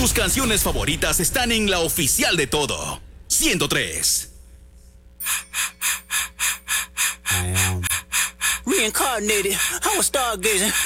Tus canciones favoritas están en la oficial de todo. 103. Reincarnated, I was stargazing.